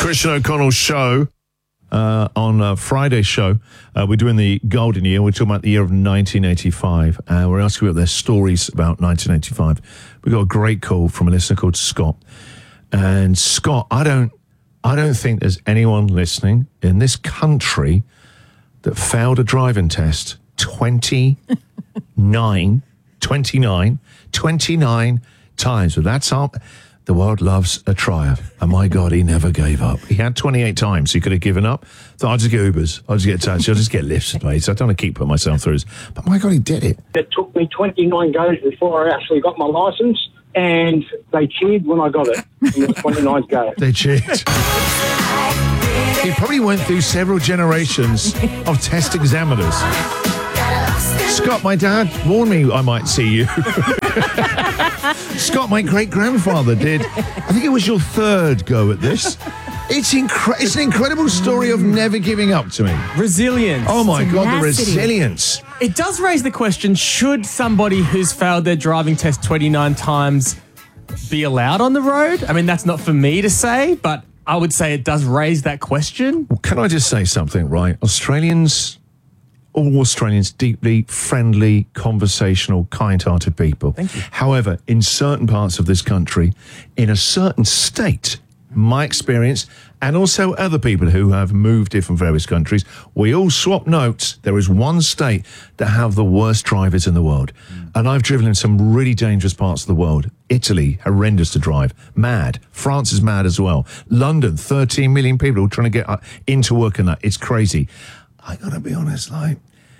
Christian O'Connell show on Friday's show. We're doing the golden year. We're talking about the year of 1985. We're asking about their stories about 1985. We got a great call from a listener called Scott. And Scott, I don't think there's anyone listening in this country that failed a driving test 29 times. But that's all. The world loves a trier. And my God, he never gave up. He had 28 times. He could have given up. Thought, I'll just get Ubers. I'll just get taxis. I'll just get lifts, please. I don't want to keep putting myself through this. But my God, he did it. It took me 29 goes before I actually got my licence, and they cheered when I got it. It was 29th go. They cheered. He probably went through several generations of test examiners. Scott, my dad warned me I might see you. Scott, my great-grandfather did. I think it was your third go at this. It's an incredible story of never giving up to me. Resilience. Oh, my God, the resilience. It does raise the question, should somebody who's failed their driving test 29 times be allowed on the road? I mean, that's not for me to say, but I would say it does raise that question. Well, can I just say something, right? All Australians, deeply friendly, conversational, kind-hearted people. Thank you. However, in certain parts of this country, in a certain state, my experience, and also other people who have moved here from various countries, we all swap notes. There is one state that have the worst drivers in the world. And I've driven in some really dangerous parts of the world. Italy, horrendous to drive. Mad. France is mad as well. London, 13 million people trying to get into work and that. It's crazy. I gotta be honest, like,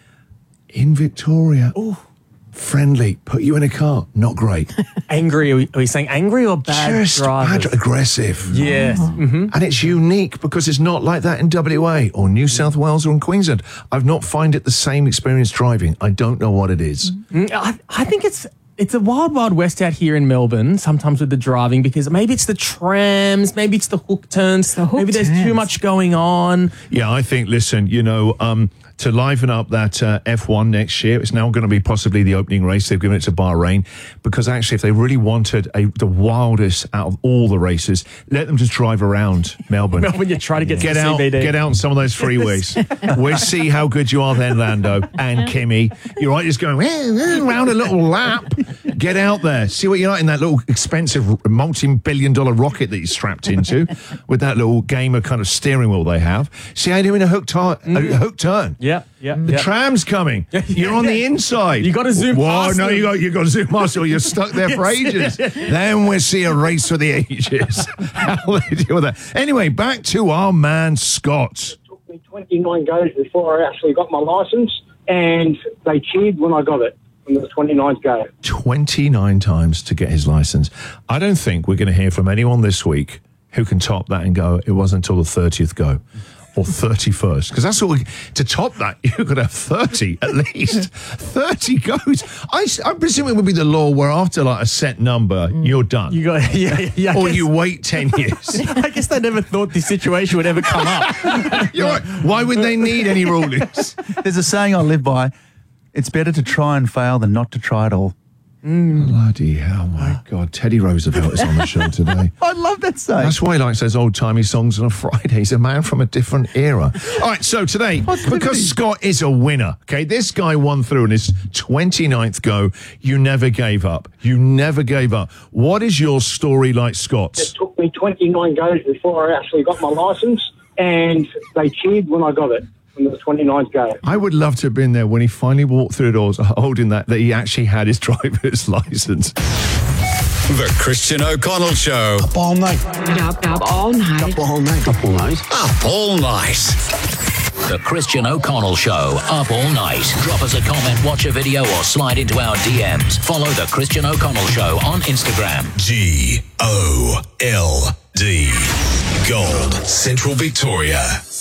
in Victoria, friendly, put you in a car, not great. Angry, are we saying angry or bad Just drivers? bad, aggressive. Yes. Mm-hmm. And it's unique because it's not like that in WA or New South Wales or in Queensland. I've not find it the same experience driving. I don't know what it is. I think it's a wild, wild west out here in Melbourne, sometimes with the driving, because maybe it's the trams, maybe it's the hook turns, maybe there's too much going on. Yeah, I think, listen, to liven up that F1 next year, it's now going to be possibly the opening race. They've given it to Bahrain because actually if they really wanted the wildest out of all the races, let them just drive around Melbourne. Melbourne, you try to get to the out, CBD. Get out on some of those freeways. We'll see how good you are then, Lando and Kimmy. You're right, just going round a little lap. Get out there. See what you're like in that little expensive multi-billion-dollar rocket that you're strapped into with that little gamer kind of steering wheel they have. See how you're doing a hook turn. Yeah. The tram's coming. You're on the inside. You got to zoom past no, them. you got to zoom past or you're stuck there for ages. Then we'll see a race for the ages. How they deal with that. Anyway, back to our man Scott. It took me 29 goes before I actually got my licence, and they cheered when I got it. On the 29th go. 29 times to get his licence. I don't think we're going to hear from anyone this week who can top that and go, it wasn't until the 30th go. Or 31st, because that's all. To top that, you've got to have 30 at least. 30 goes. I presume it would be the law where after like a set number, you're done. You got, yeah. Or you wait 10 years. I guess they never thought this situation would ever come up. You're right. Why would they need any rulings? There's a saying I live by: it's better to try and fail than not to try at all. Bloody hell, my God. Teddy Roosevelt is on the show today. I love that saying. That's why he likes those old-timey songs on a Friday. He's a man from a different era. All right, so today, because Scott is a winner, okay, this guy won through in his 29th go. You never gave up. You never gave up. What is your story like Scott's? It took me 29 goes before I actually got my licence, and they cheered when I got it. On the 29th go. I would love to have been there when he finally walked through the doors holding that he actually had his driver's license. The Christian O'Connell Show. Up all night. Up all night. Up all night. Up all night. Up all night. The Christian O'Connell Show, up all night. Drop us a comment, watch a video, or slide into our DMs. Follow The Christian O'Connell Show on Instagram. GOLD. Gold. Central Victoria.